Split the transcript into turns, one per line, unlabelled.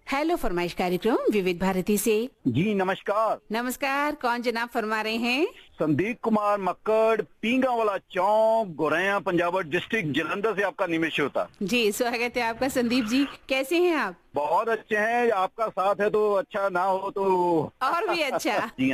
Hello फरमाइश कार्यक्रम विविध भारती से।
जी नमस्कार।
नमस्कार, कौन जनाब फरमा रहे हैं?
संदीप कुमार मक्कड़, पींगा वाला चौक, गोरैया, पंजाब डिस्ट्रिक्ट जलंधर से आपका निमिष होता।
जी स्वागत है आपका संदीप जी, कैसे हैं आप?
बहुत अच्छे हैं, आपका साथ है तो अच्छा, ना हो तो
और भी अच्छा।
जी